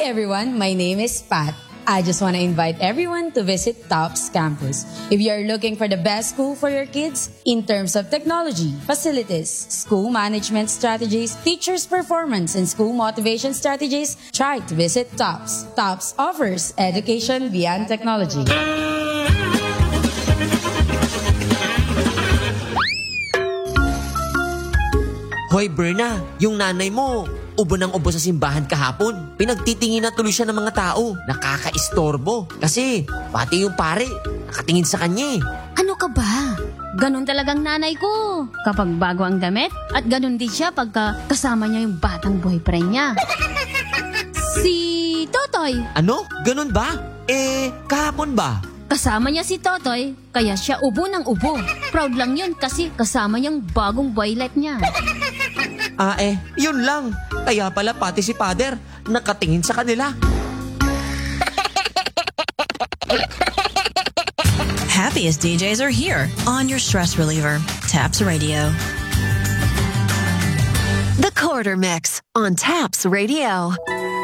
everyone, my name is Pat. I just want to invite everyone to visit TOPS campus. If you are looking for the best school for your kids in terms of technology, facilities, school management strategies, teachers' performance, and school motivation strategies, try to visit TOPS. TOPS offers education beyond technology. Hoy Berna, yung nanay mo, ubo ng ubo sa simbahan kahapon. Pinagtitingin na tuloy siya ng mga tao. Nakakaistorbo. Kasi pati yung pare, nakatingin sa kanya eh. Ano ka ba? Ganon talagang nanay ko. Kapag bago ang damit, at ganon din siya pagka kasama niya yung batang boyfriend niya. Si Totoy. Ano? Ganun ba? Kahapon ba? Kasama niya si Totoy, kaya siya ubo ng ubo. Proud lang yun kasi kasama niyang bagong boylet niya. Yun lang. Kaya pala pati si Father nakatingin sa kanila. Happiest DJs are here on your stress reliever, TAPS Radio. The Quarter Mix on TAPS Radio.